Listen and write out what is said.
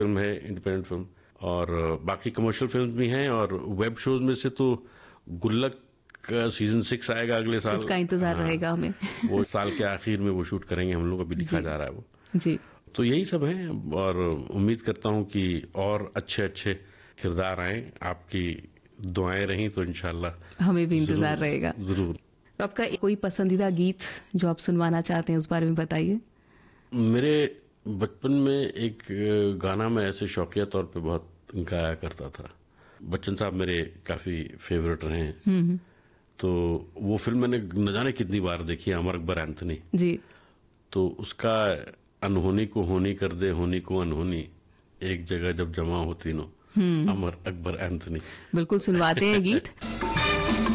Film है, independent film. और बाकी कमर्शियल फिल्म भी हैं, और वेब शोज में से तो गुल्लक का सीजन 6 आएगा अगले साल। उसका इंतजार हाँ, रहेगा हमें। वो साल के आखिर में वो शूट करेंगे हम लोग, अभी लिखा जी जा रहा है वो। जी। तो यही सब है, और उम्मीद करता हूँ कि और अच्छे अच्छे किरदार आए। आपकी दुआएं रहीं तो इंशाल्लाह हमें भी इंतजार जरूर रहेगा। जरूर। तो आपका कोई पसंदीदा गीत जो आप सुनवाना चाहते हैं उस बारे में बताइए। मेरे बचपन में एक गाना मैं ऐसे शौकिया तौर पे बहुत गाया करता था। बच्चन साहब मेरे काफी फेवरेट रहे हैं। तो वो फिल्म मैंने न जाने कितनी बार देखी है, अमर अकबर एंथनी। जी। तो उसका अनहोनी को होनी कर दे, होनी को अनहोनी, एक जगह जब जमा हो तीनों, अमर अकबर एंथनी। बिल्कुल सुनवाते हैं गीत।